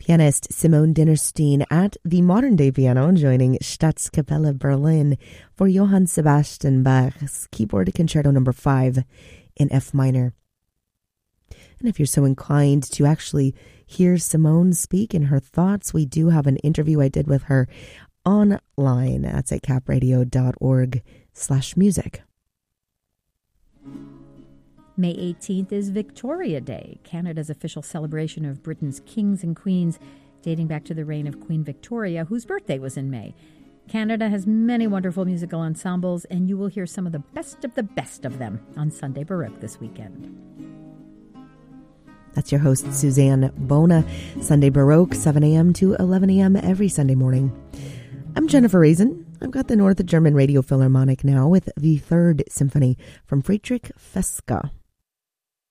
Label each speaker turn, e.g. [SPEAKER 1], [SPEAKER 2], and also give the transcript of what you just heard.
[SPEAKER 1] Pianist Simone Dinnerstein at the modern-day piano, joining Staatskapelle Berlin for Johann Sebastian Bach's Keyboard Concerto No. 5 in F minor. And if you're so inclined to actually hear Simone speak in her thoughts, we do have an interview I did with her online. That's at capradio.org/music.
[SPEAKER 2] May 18th is Victoria Day, Canada's official celebration of Britain's kings and queens, dating back to the reign of Queen Victoria, whose birthday was in May. Canada has many wonderful musical ensembles, and you will hear some of the best of them on Sunday Baroque this weekend.
[SPEAKER 1] That's your host, Suzanne Bona. Sunday Baroque, 7 a.m. to 11 a.m. every Sunday morning. I'm Jennifer Raisin. I've got the North German Radio Philharmonic now with the Third Symphony from Friedrich Feska.